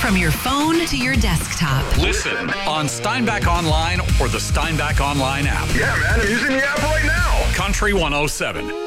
from your phone to your desktop. Listen on Steinbach Online or the Steinbach Online app. Yeah, man, I'm using the app right now. Country 107.